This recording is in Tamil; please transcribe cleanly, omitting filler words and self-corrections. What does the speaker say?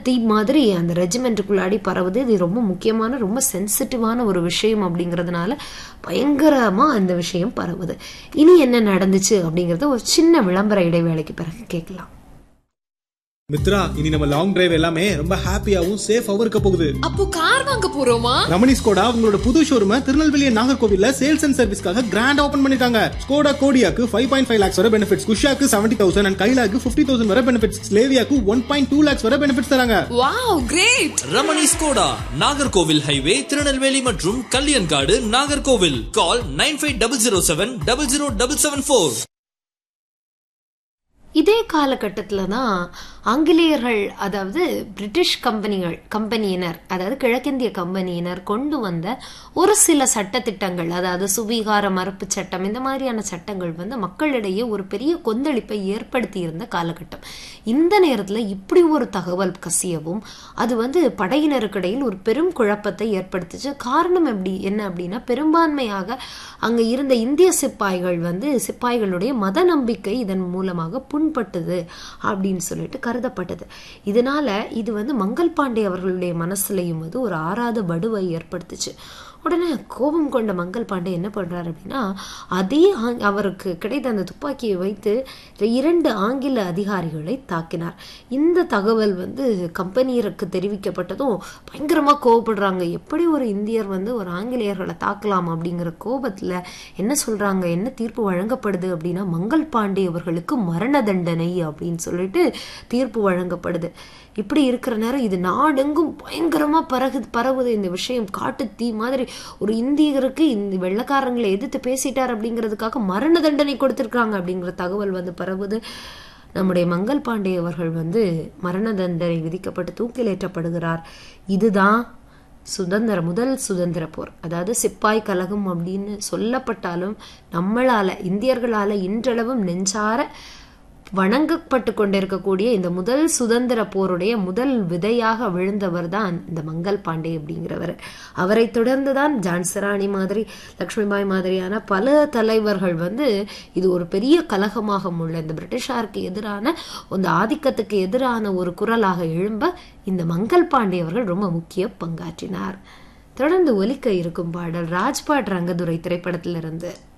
காட்டுத்தீ மாதிரி அந்த ரெஜிமெண்ட்டுக்குள்ளாடி பரவுது. இது ரொம்ப முக்கியமான ரொம்ப சென்சிட்டிவான ஒரு விஷயம் அப்படிங்கிறதுனால பயங்கரமா அந்த விஷயம் பரவுது. இனி என்ன நடந்துச்சு அப்படிங்கறத ஒரு சின்ன விளம்பர இடைவேளைக்கு பிறகு கேட்கலாம். மித்ரா, இனி நம்ம லாங் டிரைவ் எல்லாமே ரொம்ப ஹாப்பியாவும் சேஃபாவும் இருக்க போகுது. அப்போ கார் வாங்க போறோமா? ரமணி ஸ்கோடா உங்களோட புது ஷோரூம திருநெல்வேலி நாகர்கோவில்ல சேல்ஸ் அண்ட் சர்வீஸ்க்காக கிராண்ட் ஓபன் பண்ணிட்டாங்க. ஸ்கோடா கோடியாக்கு 5.5 lakhs வரை பெனிஃபிட்ஸ், குஷாக்கு 70,000 and கைலாக்கு 50,000 வரை பெனிஃபிட்ஸ், ஸ்லேவியாக்கு 1.2 lakhs வரை பெனிஃபிட்ஸ் தராங்க. Wow, great! Ramani Skoda Nagercoil highway Tirunelveli மற்றும் கல்யாண்காடு நாகர்கோவில். கால் 9500700774. இதே காலகட்டத்தில் தான் ஆங்கிலேயர்கள், அதாவது பிரிட்டிஷ் கம்பெனியினர், அதாவது கிழக்கிந்திய கம்பெனியினர் கொண்டு வந்த ஒரு சில சட்டத்திட்டங்கள், அதாவது சுவீகார மறுப்பு சட்டம், இந்த மாதிரியான சட்டங்கள் வந்து மக்களிடையே ஒரு பெரிய கொந்தளிப்பை ஏற்படுத்தி இருந்த காலகட்டம். இந்த நேரத்தில் இப்படி ஒரு தகவல் கசியவும் அது வந்து படையினருக்கிடையில் ஒரு பெரும் குழப்பத்தை ஏற்படுத்துச்சு. காரணம் என்ன அப்படின்னா, பெரும்பான்மையாக அங்க இருந்த இந்திய சிப்பாய்கள் வந்து சிப்பாய்களுடைய மத நம்பிக்கை இதன் மூலமாக புண்பட்டது அப்படின்னு சொல்லிட்டு கருதப்பட்டது. இதனால இது வந்து மங்கள் பாண்டே அவர்களுடைய மனசுலையும் வந்து ஒரு ஆறாத வடுவை ஏற்படுத்துச்சு. உடனே கோபம் கொண்ட மங்கள் பாண்டே என்ன பண்றாரு அப்படின்னா, அதே அவருக்கு கிடைத்த அந்த துப்பாக்கியை வைத்து 2 ஆங்கில அதிகாரிகளை தாக்கினார். இந்த தகவல் வந்து கம்பெனியருக்கு தெரிவிக்கப்பட்டதும் பயங்கரமா கோபப்படுறாங்க. எப்படி ஒரு இந்தியர் வந்து ஒரு ஆங்கிலேயர்களை தாக்கலாம் அப்படிங்கிற கோபத்துல என்ன சொல்றாங்க, என்ன தீர்ப்பு வழங்கப்படுது அப்படின்னா, மங்கள் பாண்டே அவர்களுக்கு மரண தண்டனை அப்படின்னு சொல்லிட்டு தீர்ப்பு வழங்கப்படுது. இப்படி இருக்கிற நேரம் இது நாடெங்கும் பயங்கரமா பரவுது இந்த விஷயம். காட்டு தீ மாதிரி ஒரு இந்தியருக்கு இந்த வெள்ளக்காரங்களை எதிர்த்து பேசிட்டார் அப்படிங்கிறதுக்காக மரண தண்டனை கொடுத்திருக்காங்க அப்படிங்கிற தகவல் வந்து பரவுது. நம்முடைய மங்கள் பாண்டே அவர்கள் வந்து மரண தண்டனை விதிக்கப்பட்டு தூக்கிலேற்றப்படுகிறார். இதுதான் முதல் சுதந்திர போர், அதாவது சிப்பாய் கலகம் அப்படின்னு சொல்லப்பட்டாலும் நம்மளால இந்தியர்களால இன்றளவும் நெஞ்சார வணங்கப்பட்டு கொண்டிருக்கக்கூடிய இந்த முதல் சுதந்திர போருடைய முதல் விதையாக விழுந்தவர் தான் இந்த மங்கள் பாண்டே அப்படிங்கிறவர். அவரை தொடர்ந்துதான் ஜான்சிராணி மாதிரி, லட்சுமிபாய் மாதிரியான பல தலைவர்கள் வந்து இது ஒரு பெரிய கலகமாக உள்ள இந்த பிரிட்டிஷாருக்கு எதிரான இந்த ஆதிக்கத்துக்கு எதிரான ஒரு குரலாக எழும்ப இந்த மங்கள் பாண்டே அவர்கள் ரொம்ப முக்கிய பங்காற்றினார். தொடர்ந்து ஒலிக்க இருக்கும் பாடல் ராஜ்பாட் ரங்கதுரை திரைப்படத்திலிருந்து.